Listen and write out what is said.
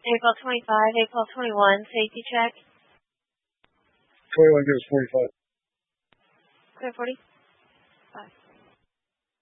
April 25, April 21, safety check. 21 gives 45. Clear 40. 5.